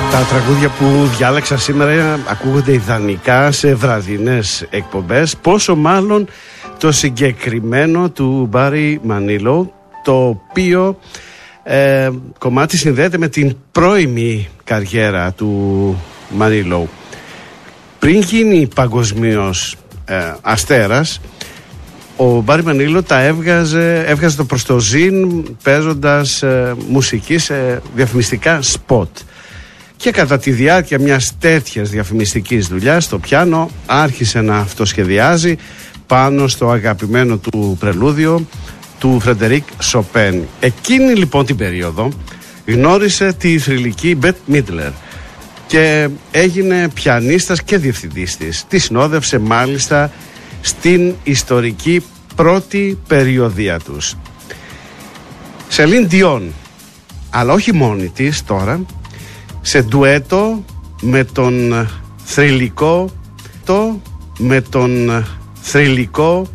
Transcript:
Τα τραγούδια που διάλεξα σήμερα ακούγονται ιδανικά σε βραδινές εκπομπές, πόσο μάλλον το συγκεκριμένο του Μπάρι Μανίλο, το οποίο κομμάτι συνδέεται με την πρώιμη καριέρα του Μανίλο. Πριν γίνει παγκοσμίως αστέρας, ο Μπάρι Μανίλο έβγαζε το προς το ζήν παίζοντας μουσική σε διαφημιστικά σποτ. Και κατά τη διάρκεια μιας τέτοιας διαφημιστικής δουλειάς στο πιάνο άρχισε να αυτοσχεδιάζει πάνω στο αγαπημένο του πρελούδιο του Φρεντερίκ Σοπέν. Εκείνη λοιπόν την περίοδο γνώρισε τη θρυλική Μπετ Μίτλερ και έγινε πιανίστας και διευθυντής της. Τη συνόδευσε μάλιστα στην ιστορική πρώτη περιοδία τους. Σελίν Διόν, αλλά όχι μόνη της τώρα, σε ντουέτο με τον θρυλικό